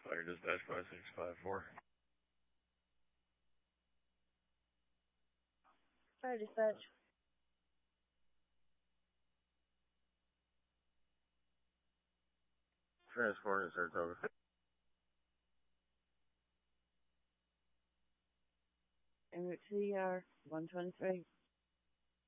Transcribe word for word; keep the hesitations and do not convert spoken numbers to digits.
Fire dispatch five six five four. Fire dispatch. Transport in Saratoga. En route to the E R, one twenty-three.